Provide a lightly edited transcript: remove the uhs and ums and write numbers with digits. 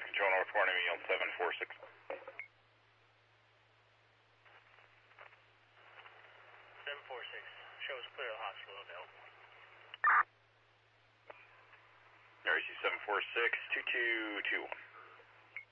Control North Warning me on 746. 746. Show us clear of the hospital available. RC 746, 2221.